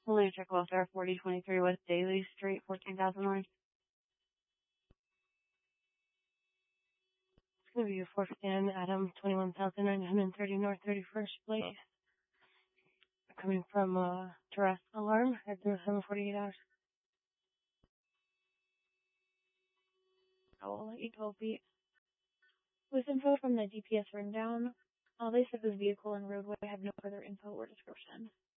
Only check welfare 4023 West Daly Street, 14,000 North. It's going to be a 410 Adam, 21,930 North 31st Place. Coming from Terrace Alarm at 748 hours. I will let you 12 feet. With info from the DPS rundown, all they said was vehicle and roadway, had no further info or description.